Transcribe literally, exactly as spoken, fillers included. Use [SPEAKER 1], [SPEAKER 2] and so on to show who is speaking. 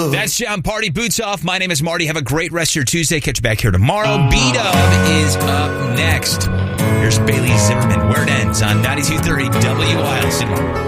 [SPEAKER 1] go.
[SPEAKER 2] That's John Party. Boots off. My name is Marty. Have a great rest of your Tuesday. Catch you back here tomorrow. B-Dub is up next. Here's Bailey Zimmerman. Where it ends on ninety-two thirty W I L C.